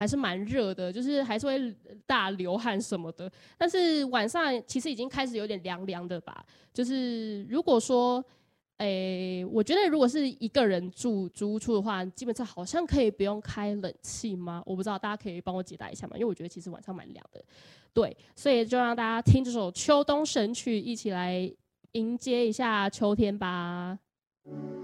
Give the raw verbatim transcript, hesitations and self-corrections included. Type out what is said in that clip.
还是蛮热的，就是还是会大流汗什么的。但是晚上其实已经开始有点凉凉的吧。就是如果说，诶，我觉得如果是一个人住租屋处的话，基本上好像可以不用开冷气吗？我不知道，大家可以帮我解答一下吗？因为我觉得其实晚上蛮凉的。对，所以就让大家听这首秋冬神曲，一起来迎接一下秋天吧。